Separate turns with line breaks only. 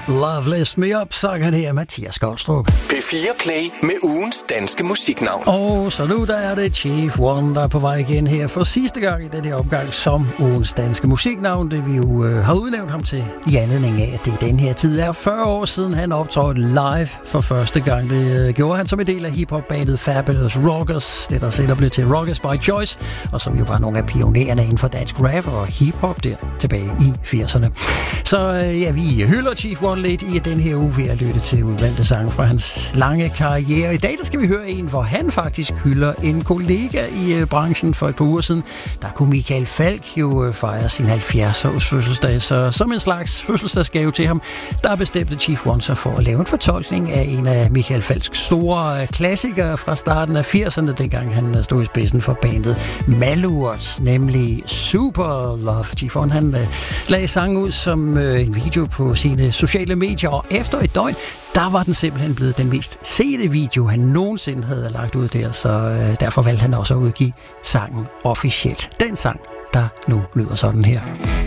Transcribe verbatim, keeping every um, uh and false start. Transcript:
Love Lift Me Up, sang han her Mathias Goldstrup.
P fire Play med ugens danske musiknavn.
Og så nu der er det Chief One, der er på vej igen her for sidste gang i den her omgang som ugens danske musiknavn. Det vi jo øh, har udnævnt ham til i anledning af, at det i den her tid er fyrre år siden, han optrådte live for første gang. Det øh, gjorde han som en del af hiphop-bandet Fabulous Rockers, det der senere blev til Rockers by Choice, og som jo var nogle af pionererne inden for dansk rap og hiphop der tilbage i firserne. Så øh, ja, vi hylder Chief One lidt i den her uge ved at lytte til udvalgte sange fra hans lange karriere. I dag der skal vi høre en, hvor han faktisk hylder en kollega i øh, branchen for et par uger siden. Der kunne Michael Falch jo øh, fejre sin halvfjerds-års fødselsdag, så som en slags fødselsdagsgave til ham, der bestemte Chief One sig for at lave en fortolkning af en af Michael Falchs store øh, klassikere fra starten af firserne, dengang han stod i spidsen for bandet Malurt, nemlig Super Love. Chief One han øh, lagde sangen ud som øh, en video på sine sociale medier, og efter et døgn, der var den simpelthen blevet den mest sete video, han nogensinde havde lagt ud der, så øh, derfor valgte han også at udgive sangen officielt. Den sang, der nu lyder sådan her.